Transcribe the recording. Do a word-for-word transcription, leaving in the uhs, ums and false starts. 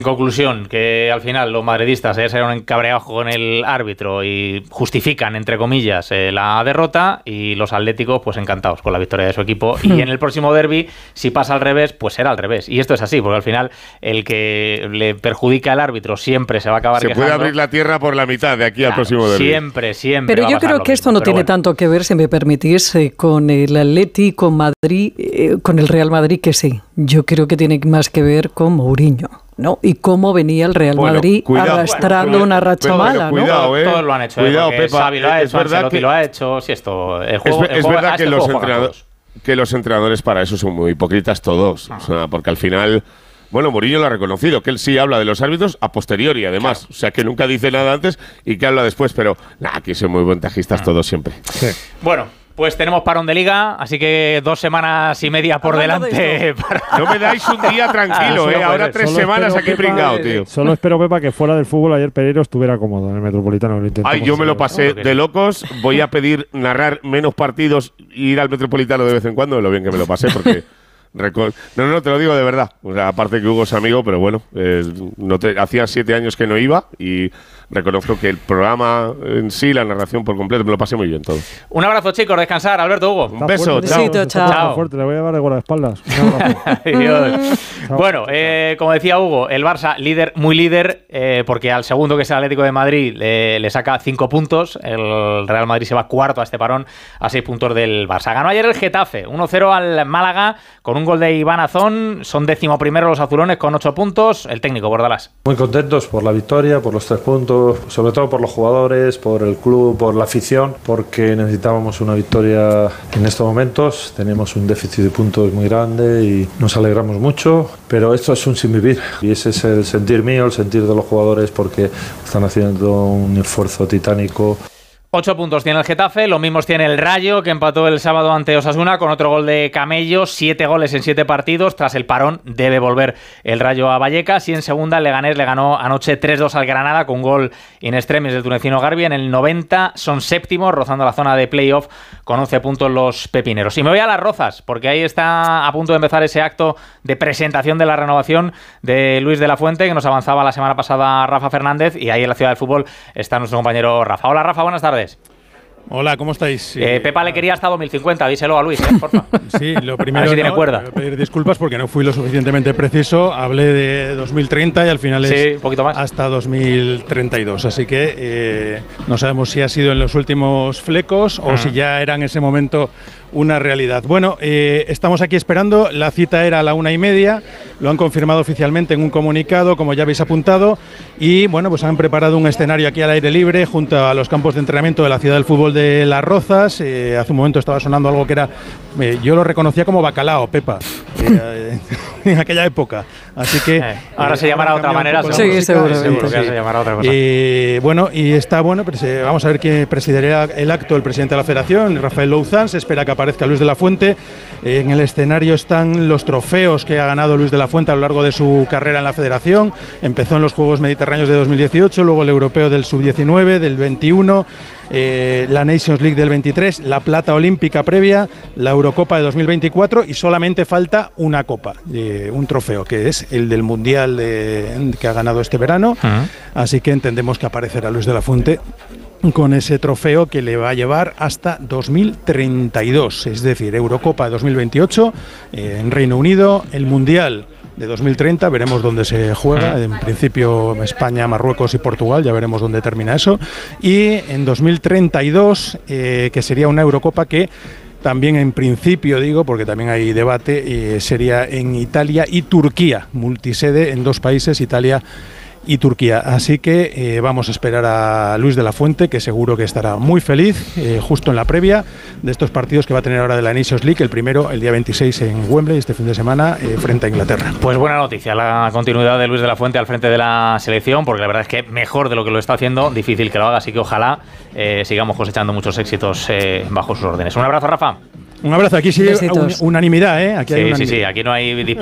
Conclusión, que al final los madridistas eh, se han encabreado con el árbitro y justifican, entre comillas, eh, la derrota, y los atléticos pues encantados con la victoria de su equipo. Y en el próximo derbi, si pasa al revés, pues será al revés. Y esto es así, porque al final el que le perjudica al árbitro siempre se va a acabar Se quejando. puede abrir la tierra por la mitad de aquí claro, al próximo derbi. Siempre, siempre. Pero yo creo que esto no tiene bueno. tanto que ver, si me permitís, eh, con el Atleti, con Madrid, eh, con el Real Madrid, que sí. Yo creo que tiene más que ver con Mourinho, ¿no? Y cómo venía el Real bueno, Madrid cuidado, arrastrando bueno, una racha pero, mala, pero, cuidado, ¿no? Eh. Todos lo han hecho, cuidado, eh, Pepa, Xavi lo ha hecho, Ancelotti que, lo ha hecho, si esto, el juego, es, el es juego, verdad este que los juego entrenadores, que los entrenadores para eso son muy hipócritas todos, ah. o sea, porque al final, bueno, Mourinho lo ha reconocido, que él sí habla de los árbitros a posteriori, además, claro. o sea, que nunca dice nada antes y que habla después, pero nada, aquí son muy ventajistas ah. todos siempre. Sí. Bueno. Pues tenemos parón de liga, así que dos semanas y media por Hablando delante. De para... No me dais un día tranquilo, ah, ¿eh? Ahora tres solo semanas aquí pringado, tío. Solo espero, Pepa, que fuera del fútbol ayer Pereiro estuviera cómodo en el Metropolitano. Lo Ay, yo me lo pasé de locos. Voy a pedir narrar menos partidos e ir al Metropolitano de vez en cuando, de lo bien que me lo pasé, porque... Recor- no, no, te lo digo de verdad. O sea, aparte que Hugo es amigo, pero bueno, eh, no te, hacía siete años que no iba y reconozco que el programa en sí, la narración por completo, me lo pasé muy bien todo. Un abrazo, chicos, descansar. Alberto, Hugo. Un beso, fuerte, chao. Besito, chao. chao. Fuerte, le voy a dar de guardaespaldas. Bueno, eh, como decía Hugo, el Barça líder, muy líder, eh, porque al segundo, que es el Atlético de Madrid, le, le saca cinco puntos. El Real Madrid se va cuarto a este parón, a seis puntos del Barça. Ganó ayer el Getafe, uno cero al Málaga, con un gol de Iván Azón. Son décimo primero los azulones con ocho puntos. El técnico, Bordalás. Muy contentos por la victoria, por los tres puntos, sobre todo por los jugadores, por el club, por la afición, porque necesitábamos una victoria en estos momentos. Tenemos un déficit de puntos muy grande y nos alegramos mucho, pero esto es un sinvivir y ese es el sentir mío, el sentir de los jugadores, porque están haciendo un esfuerzo titánico. Ocho puntos tiene el Getafe, los mismos tiene el Rayo, que empató el sábado ante Osasuna con otro gol de Camello. Siete goles en siete partidos. Tras el parón debe volver el Rayo a Vallecas. Y en segunda el Leganés le ganó anoche tres dos al Granada con gol in extremis del tunecino Garbi. En el noventa son séptimos, rozando la zona de playoff con once puntos los pepineros. Y me voy a Las Rozas, porque ahí está a punto de empezar ese acto de presentación de la renovación de Luis de la Fuente, que nos avanzaba la semana pasada Rafa Fernández. Y ahí en la Ciudad del Fútbol está nuestro compañero Rafa. Hola, Rafa, buenas tardes. Hola, ¿cómo estáis? Eh, Pepa le quería hasta dos mil cincuenta, díselo a Luis, ¿eh? Porfa. Sí, lo primero, a ver si tiene no, cuerda. Voy a pedir disculpas porque no fui lo suficientemente preciso. Hablé de dos mil treinta y al final es sí, un poquito más. Hasta dos mil treinta y dos. Así que eh, no sabemos si ha sido en los últimos flecos o uh-huh. si ya era en ese momento una realidad. Bueno, eh, estamos aquí esperando. La cita era a la una y media. Lo han confirmado oficialmente en un comunicado, como ya habéis apuntado. Y bueno, pues han preparado un escenario aquí al aire libre junto a los campos de entrenamiento de la Ciudad del Fútbol de Las Rozas. Eh, hace un momento estaba sonando algo que era, eh, yo lo reconocía como bacalao, Pepa, eh, en aquella época. Así que eh, ahora eh, se llamará de otra manera. Sí, seguramente. Sí. Se llamará otra cosa. Eh, bueno, y está bueno. Pues, eh, vamos a ver quién presidirá el acto, el presidente de la Federación, Rafael Louzán. Se espera que aparezca Luis de la Fuente. Eh, en el escenario están los trofeos que ha ganado Luis de la Fuente a lo largo de su carrera en la Federación. Empezó en los Juegos Mediterráneos de dos mil dieciocho, luego el Europeo del sub diecinueve, del veintiuno. Eh, la Nations League del veintitrés, la plata olímpica previa, la Eurocopa de dos mil veinticuatro y solamente falta una copa, eh, un trofeo, que es el del Mundial de, que ha ganado este verano. Uh-huh. Así que entendemos que aparecerá Luis de la Fuente con ese trofeo que le va a llevar hasta dos mil treinta y dos, es decir, Eurocopa de dos mil veintiocho eh, en Reino Unido, el Mundial de dos mil treinta, veremos dónde se juega, en principio España, Marruecos y Portugal, ya veremos dónde termina eso, y en dos mil treinta y dos, eh, que sería una Eurocopa que también en principio, digo, porque también hay debate, eh, sería en Italia y Turquía, multisede en dos países, Italia y Turquía. Así que eh, vamos a esperar a Luis de la Fuente, que seguro que estará muy feliz eh, justo en la previa de estos partidos que va a tener ahora de la Nations League, el primero el día veintiséis en Wembley, este fin de semana, eh, frente a Inglaterra. Pues buena noticia la continuidad de Luis de la Fuente al frente de la selección, porque la verdad es que mejor de lo que lo está haciendo, difícil que lo haga, así que ojalá eh, sigamos cosechando muchos éxitos eh, bajo sus órdenes. Un abrazo, Rafa. Un abrazo, aquí sí, un, unanimidad, ¿eh? Aquí sí, hay sí, sí, aquí no hay